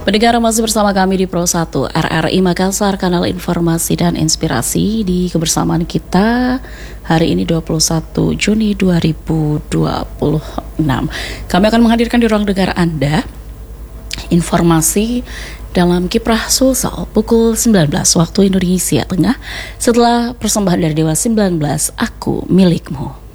Pendengar masih bersama kami di Pro 1 RRI Makassar, kanal informasi dan inspirasi di kebersamaan kita hari ini 21 Juni 2026. Kami akan menghadirkan di ruang dengar Anda informasi dalam Kiprah Sulsel pukul 19 waktu Indonesia Tengah setelah persembahan dari Dewa 19 Aku Milikmu.